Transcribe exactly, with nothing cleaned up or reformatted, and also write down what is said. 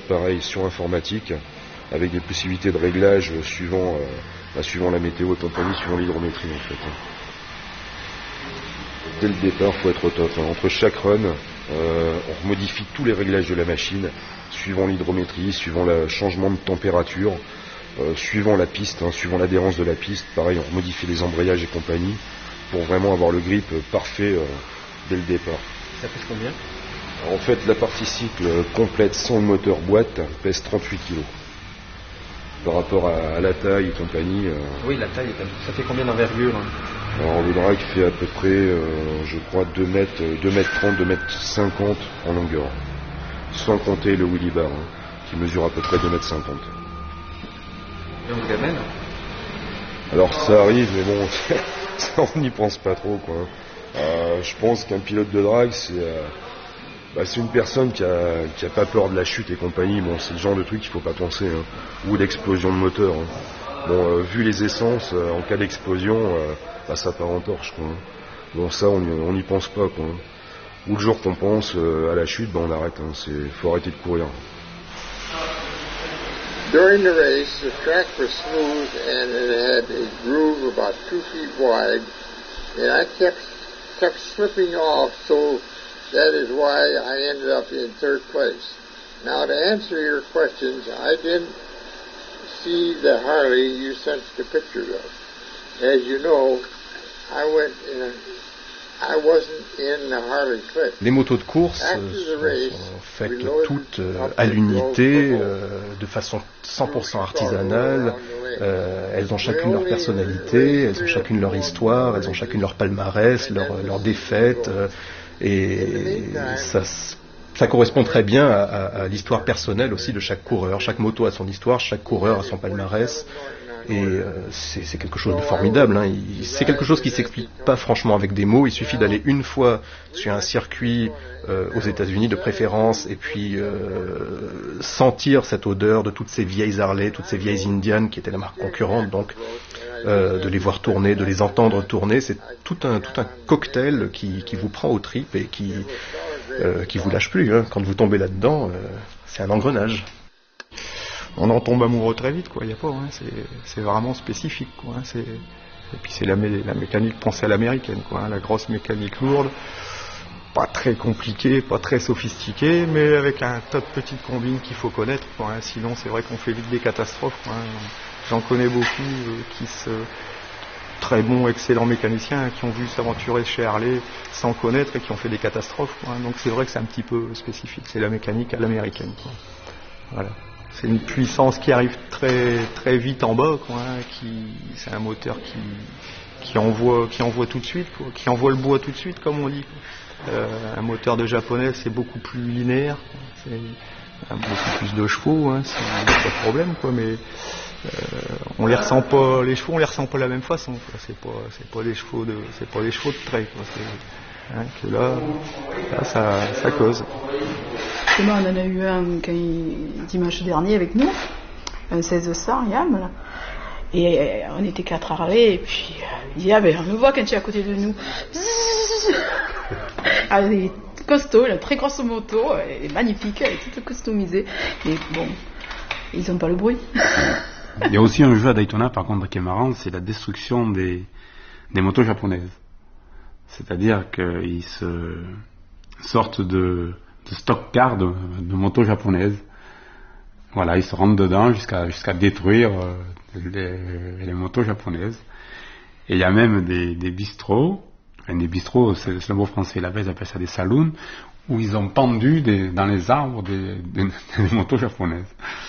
pareil sur informatique, avec des possibilités de réglage suivant, euh, bah, suivant la météo et compagnie, suivant l'hydrométrie en fait. Dès le départ, il faut être au top. Entre chaque run, euh, on modifie tous les réglages de la machine, suivant l'hydrométrie, suivant le changement de température, euh, suivant la piste, hein, suivant l'adhérence de la piste. Pareil, on modifie les embrayages et compagnie pour vraiment avoir le grip parfait euh, dès le départ. Ça pèse combien ? En fait, la partie cycle complète sans le moteur boîte pèse trente-huit kilos. Par rapport à, à la taille et compagnie. Euh... Oui, la taille, ça fait combien d'envergure hein? Alors le drag fait à peu près, euh, je crois, deux mètres trente, deux mètres cinquante en longueur. Sans compter le wheelie bar, hein, qui mesure à peu près deux mètres cinquante. Et on vous amène ? Alors ça arrive, mais bon, ça, on n'y pense pas trop, quoi. Euh, je pense qu'un pilote de drag, c'est... Euh, Bah, c'est une personne qui a, qui a pas peur de la chute et compagnie. Bon, c'est le genre de truc qu'il faut pas penser, hein. Ou l'explosion de moteur. Hein. Bon, euh, vu les essences, euh, en cas d'explosion, euh, bah, ça part en torche, quoi. Hein. Bon, ça, on n'y pense pas, quoi. Hein. Ou le jour qu'on pense euh, à la chute, bah, on arrête. Hein. C'est, faut arrêter de courir. During the race, the track was smooth and it had a groove about two feet wide, and I kept kept slipping off, so that is why I ended up in third place. Now, to answer your questions, I didn't see the Harley you sent the pictures of. As you know, I went in a, I wasn't in the Harley clip. Les motos de course sont, sont faites toutes euh, à l'unité, euh, de façon cent pour cent artisanale. Euh, elles ont chacune leur personnalité, elles ont chacune leur histoire, elles ont chacune leur palmarès, leur, leur défaite. Euh, Et ça, ça correspond très bien à, à, à l'histoire personnelle aussi de chaque coureur. Chaque moto a son histoire, chaque coureur a son palmarès. Et euh, c'est, c'est quelque chose de formidable. Hein. Il, c'est quelque chose qui ne s'explique pas franchement avec des mots. Il suffit d'aller une fois sur un circuit euh, aux États-Unis de préférence et puis euh, sentir cette odeur de toutes ces vieilles Harley, toutes ces vieilles Indian qui étaient la marque concurrente. Donc Euh, de les voir tourner, de les entendre tourner, c'est tout un, tout un cocktail qui, qui vous prend aux tripes et qui euh, qui vous lâche plus. Hein. Quand vous tombez là-dedans, euh, c'est un engrenage. On en tombe amoureux très vite, quoi. Il y a pas, hein. c'est, c'est vraiment spécifique, quoi. Hein. C'est, et puis c'est la, mé- la mécanique pensée à l'américaine, quoi. Hein. La grosse mécanique lourde, pas très compliquée, pas très sophistiquée, mais avec un tas de petites combines qu'il faut connaître, quoi. Hein. Sinon, c'est vrai qu'on fait vite des catastrophes, quoi. Hein. J'en connais beaucoup euh, qui se très bons, excellents mécaniciens qui ont vu s'aventurer chez Harley sans connaître et qui ont fait des catastrophes, quoi. Donc c'est vrai que c'est un petit peu spécifique. C'est la mécanique à l'américaine, quoi. Voilà. C'est une puissance qui arrive très très vite en bas, quoi. Qui c'est un moteur qui qui envoie qui envoie tout de suite, quoi. Qui envoie le bois tout de suite, comme on dit. Euh, un moteur de japonais, c'est beaucoup plus linéaire, quoi. C'est beaucoup plus de chevaux, hein. C'est pas de problème, quoi. Mais Euh, on les ressent pas, les chevaux, on les ressent pas de la même façon, quoi. C'est pas, c'est pas des chevaux de, c'est pas des chevaux de trait, quoi. C'est, hein, que là, là, ça, ça cause. Et moi, on en a eu un quand il, dimanche dernier avec nous, un seize cents Yam, là. Et on était quatre Harley, et puis il dit, ah ben on le voit quand tu es à côté de nous. Ah, il est costaud, il a une très grosse moto, elle est magnifique, elle est toute customisée, mais bon, ils n'ont pas le bruit. Il y a aussi un jeu à Daytona, par contre, qui est marrant, c'est la destruction des, des motos japonaises. C'est-à-dire qu'ils se sortent de, de stock car de, de motos japonaises. Voilà, ils se rentrent dedans jusqu'à, jusqu'à détruire euh, les, les motos japonaises. Et il y a même des, des bistrots, enfin, des bistrots, c'est, c'est le mot français, là-bas ils appellent ça des saloons, où ils ont pendu des, dans les arbres des, des, des motos japonaises.